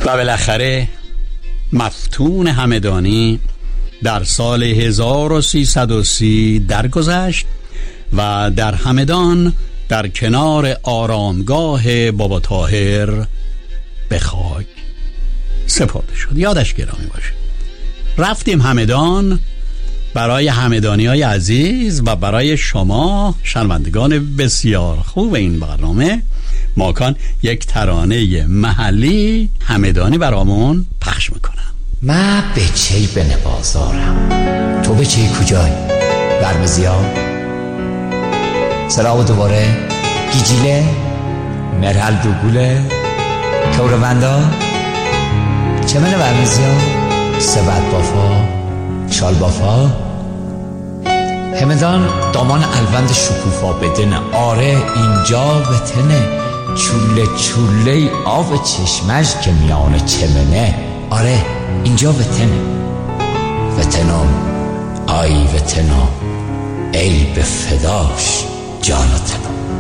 و بالاخره مفتون همدانی در سال 1330 درگذشت و در همدان در کنار آرامگاه بابا طاهر به خاک سپرده شد. یادش گرامی باشه. رفتیم همدان برای همدانی‌های عزیز و برای شما شنوندگان بسیار خوب این برنامه ماکان یک ترانه محلی همدانی برامون پخش میکنن. من به چی به نبازارم، تو به چی کجای برمزیان سراغ دوباره گیجیله مرحل دوگوله کورمندا چمن برمزیان سبت بافا شال بافا همدان دامان الوند شکوفا بدنه. آره اینجا وطنه، چوله چوله آب چشمش که میان چمنه. آره اینجا وطنه، وطنم آی وطنم ای به فداش جانتنم.